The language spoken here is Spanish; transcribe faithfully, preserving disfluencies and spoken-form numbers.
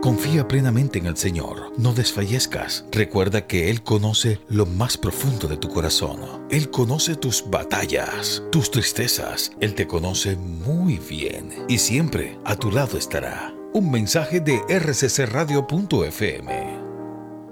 Confía plenamente en el Señor. No desfallezcas. Recuerda que Él conoce lo más profundo de tu corazón. Él conoce tus batallas, tus tristezas. Él te conoce muy bien y siempre a tu lado estará. Un mensaje de R C C Radio punto F M.